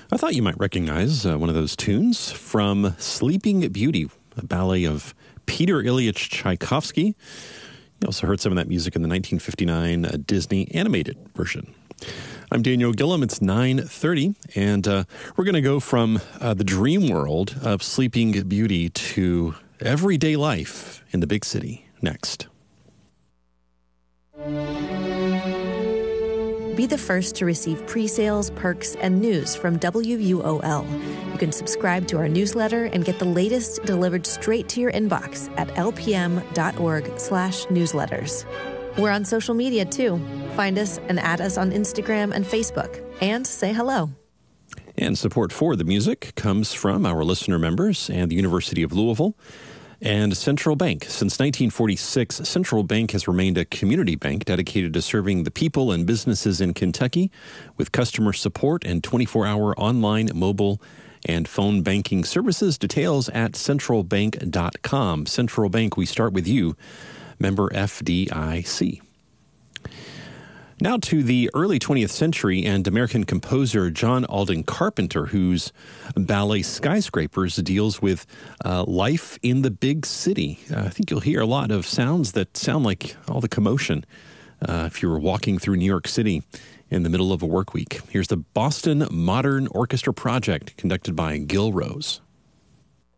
I thought you might recognize one of those tunes from Sleeping Beauty, a ballet of Peter Ilyich Tchaikovsky. You also heard some of that music in the 1959 Disney animated version. I'm Daniel Gillum. It's 9:30, and we're going to go from the dream world of Sleeping Beauty to everyday life in the big city next. Be the first to receive pre-sales, perks, and news from WUOL. You can subscribe to our newsletter and get the latest delivered straight to your inbox at lpm.org/newsletters. We're on social media, too. Find us and add us on Instagram and Facebook. And say hello. And support for the music comes from our listener members and the University of Louisville and Central Bank. Since 1946, Central Bank has remained a community bank dedicated to serving the people and businesses in Kentucky with customer support and 24-hour online, mobile, and phone banking services. Details at centralbank.com. Central Bank, we start with you, member FDIC. Now to the early 20th century and American composer John Alden Carpenter, whose ballet Skyscrapers deals with life in the big city. I think you'll hear a lot of sounds that sound like all the commotion if you were walking through New York City in the middle of a work week. Here's the Boston Modern Orchestra Project, conducted by Gil Rose.